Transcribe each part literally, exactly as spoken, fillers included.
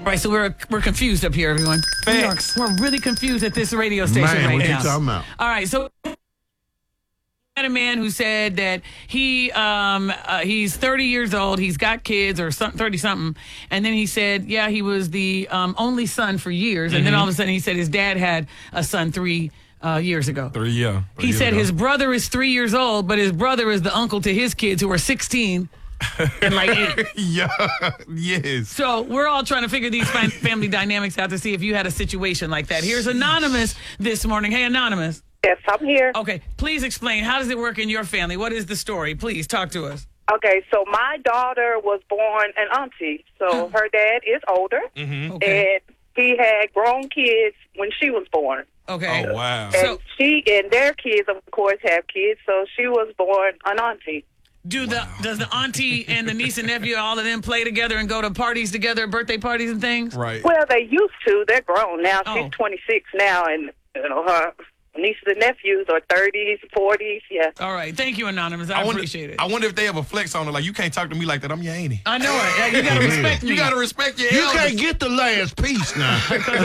right, so we're we're confused up here, everyone. Facts. We're really confused at this radio station Man, right what now. you talking about? All right, so had a man who said that he um uh, he's thirty years old, he's got kids or some, thirty something, and then he said, yeah, he was the um, only son for years, and mm-hmm. then all of a sudden he said his dad had a son three uh, years ago. Three, yeah. Three he said ago. his brother is three years old, but his brother is the uncle to his kids who are sixteen. And like eight. Yeah, yes. So we're all trying to figure these fam- family dynamics out to see if you had a situation like that. Here's Anonymous this morning. Hey, Anonymous. Yes, I'm here. Okay, please explain. How does it work in your family? What is the story? Please talk to us. Okay, so my daughter was born an auntie. So her dad is older, Mm-hmm. Okay. and he had grown kids when she was born. Okay. Oh, wow. And So- she and their kids, of course, have kids. So she was born an auntie. Do the does the auntie and the niece and nephew, all of them, play together and go to parties together, birthday parties and things? Right. Well, they used to. They're grown now. Oh. She's twenty-six now, and you know her nieces and nephews are thirties, forties. Yeah. All right. Thank you, Anonymous. I, wonder, appreciate it. I wonder if they ever flex on it. Like, you can't talk to me like that. I'm your auntie. I know it. Yeah, you got to respect me. You got to respect your You elders. can't get the last piece now.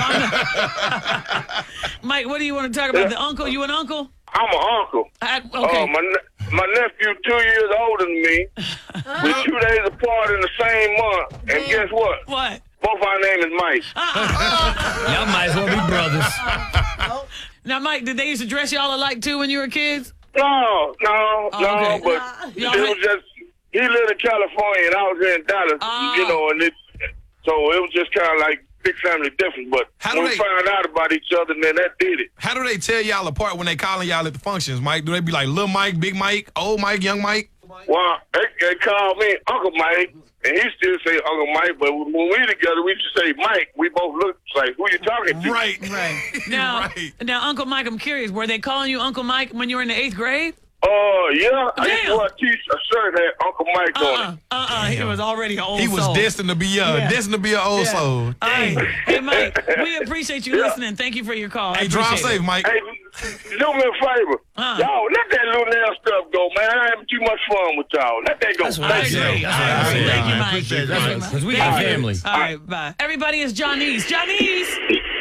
Mike, what do you want to talk about? The uncle? You an uncle? I'm an uncle. I, okay. Uh, my ne- my nephew two years older than me. We're two days apart in the same month. And guess what? What? Both our name is Mike. Y'all might as well be brothers. Now, Mike, did they used to dress y'all alike too when you were kids? No, no, Oh, no. okay. But Y'all it had- was just he lived in California and I was here in Dallas. Oh. You know, and it so it was just kind of like big family difference. But How when do we they- found out about each other, then that did it. How do they tell y'all apart when they calling y'all at the functions, Mike? Do they be like Lil Mike, Big Mike, Old Mike, Young Mike? Well, they, they called me Uncle Mike, and he still say Uncle Mike. But when we together, we just say Mike. We both look like, who you talking to? Right. Right. Now, Right. now, Uncle Mike, I'm curious. Were they calling you Uncle Mike when you were in the eighth grade? Oh, uh, yeah. I used Damn. to wear a t- a shirt that had Uncle Mike on Uh-uh. it. Uh-uh. He was already an old He was soul. destined to be uh, Yeah. destined to be an old Yeah. soul. All right. Hey, Mike, we appreciate you listening. Thank you for your call. I Hey, drive appreciate safe, it. Mike. Hey, do me a favor. Uh. Y'all, let that little nail stuff go, man. I having too much fun with y'all. Let that go. That's what I I agree. say. I agree. Yeah, Thank you, I Mike. appreciate that. Thank you, Because we Mike. got Thank you. family. All right, bye. Everybody is Johnny's. Johnny's.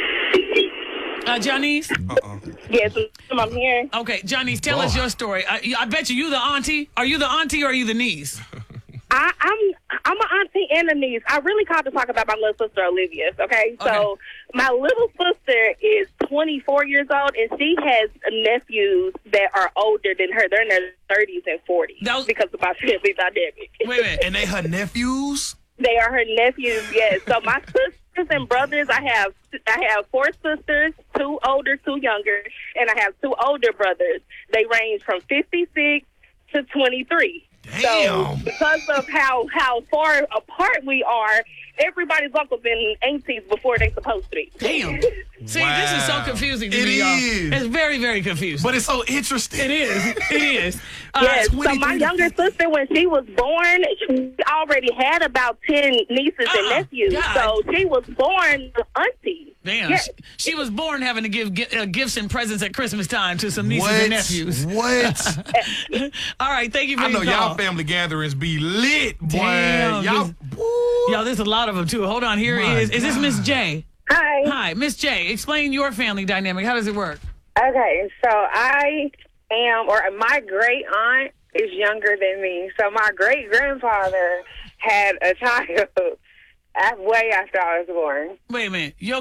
Uh, Johnny's. Yes, I'm here. Okay, Johnny's, tell us your story. I, I bet you you the auntie. Are you the auntie or are you the niece? I, I'm I'm an auntie and a niece. I really called to talk about my little sister Olivia. Okay, so my little sister is twenty-four years old, and she has nephews that are older than her. They're in their thirties and forties Those- because of my family dynamic. Wait a minute. And they her nephews? They are her nephews. Yes. So my sisters and brothers, I have I have four sisters, two older, two younger, and I have two older brothers. They range from fifty-six to twenty-three. So Damn. because of how how far apart we are, everybody's uncles and aunties before they're supposed to be. Damn. See, this is so Wow. confusing to It me, y'all. is. It's very, very confusing. But it's so interesting. it is. It is. Uh, Yes, so my twenty-three younger sister, when she was born, she already had about ten nieces and Uh-uh. nephews. God. So she was born auntie. Damn. Yes. She, she was born having to give gi- uh, gifts and presents at Christmas time to some nieces What? and nephews. What? All right, thank you for I know your call. y'all family gatherings be lit, boy. Damn, y'all, this- woo. Y'all, there's a lot of them, too. Hold on. Here My is. Is this Miss J? Hi. Hi, Miss J. Explain your family dynamic. How does it work? Okay, so I am, or my great aunt is younger than me. So my great grandfather had a child way after I was born. Wait a minute. Your